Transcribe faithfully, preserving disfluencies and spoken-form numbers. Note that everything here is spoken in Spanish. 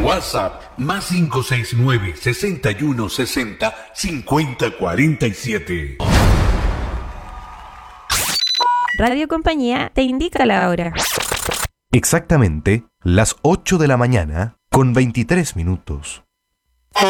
WhatsApp más cinco seis nueve, seis uno seis cero, cinco cero cuatro siete. Radio Compañía te indica la hora. Exactamente las ocho de la mañana con veintitrés minutos.